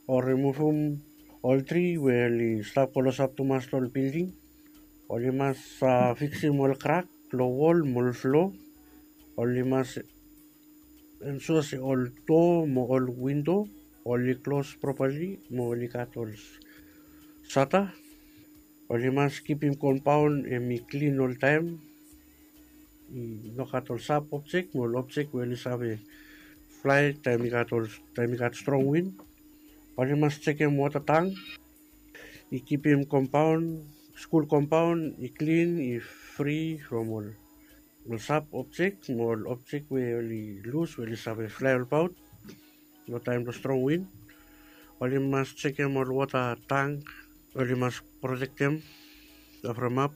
or remove all tree where the stop close up to master building. Only must fix him all crack, low wall, mall floor. Only must ensure say all door, mo all window, only close properly, mo only cut all shutter. Only must keep him compound and me clean all time. No cut all sharp object, more object where is have a fly time he got strong wind. Only must check him water tank. He keep him compound, school compound, he clean, he free from all sharp object, more object where he loose, where he have a fly about. No time to strong wind. Only must check him all water tank. Only must protect them from up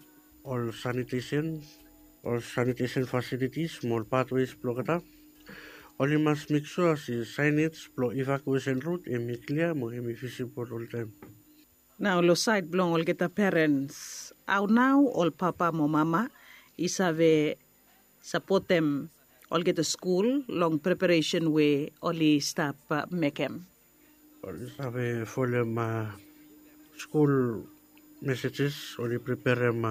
all sanitation facilities, small pathways, blocked. Only must make sure the signage, block evacuation route, and make clear, more visible all time. Now, lo side belong all get the parents. Out now, all papa mo mama is have a support them all get a school long preparation way only stop make them. Only have a for them school messages, only prepare them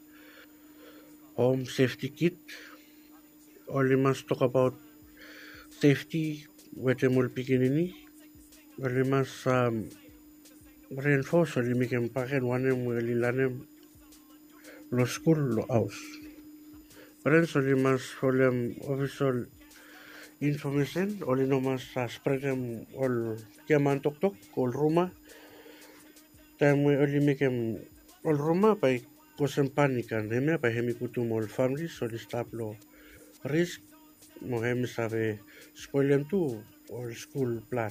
home safety kit. Only must talk about safety where them will begin. Only must reinforce, only make them pack and one them will learn them lo school lo house. Parents only must for them official information, only no must spread them all kiaman tok all rumah. Time we only make them all rumah by kosen panikan, hemi by hemi kutum all families, so the stop lo risk, mo hemi save spoil them too, all school plan.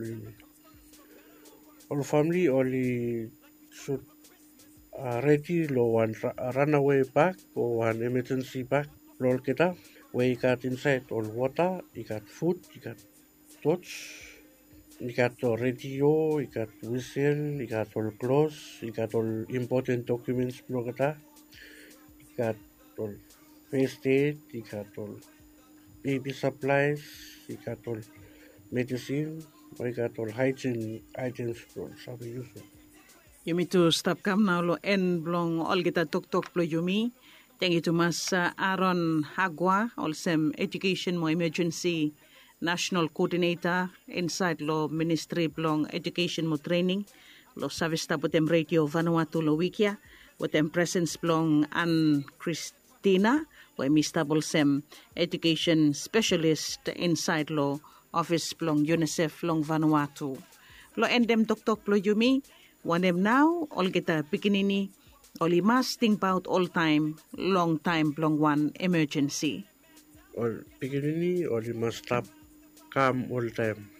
All family only should ready lo one runaway bag or one emergency bag lol kita where you got inside all water, you got food, you got torch, you got the radio, you got whistle, you got all clothes, you got all important documents lo kita, you got all first aid, you got all baby supplies, you got all medicine, you got all hygiene items lo sabi uso. You mean to stop come now lo end belong all get a tok plo yumi. Thank you to Mas Aaron Hagwa, also Education mo Emergency National Coordinator inside lo Ministry belong Education mo Training lo service tabutem Radio Vanuatu lo Wikia with them presence belong Ann Christina we mistable sem Education Specialist inside lo Office belong UNICEF long Vanuatu lo endem tok lo yumi one them now all get a pikinini. Only must think about all time, long one emergency. All beginning, only must stop calm all time.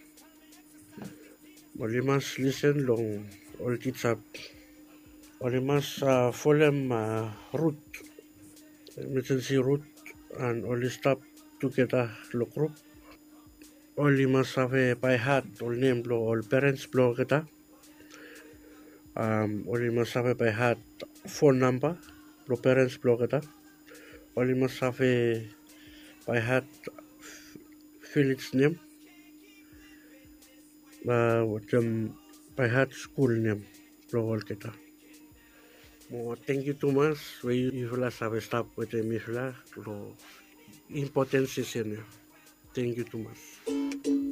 Only must listen long, all teach up. Only must follow route, emergency route, and only stop together lo group. Only must have a by heart, all name blow, all parents blow kita. Only must have a by heart phone number, pro parents blog kita. Only must have a by heart village name, with them by heart school name, blog kita. Mo thank you too much. We usually have a stop with them usually lo important session. Thank you too much.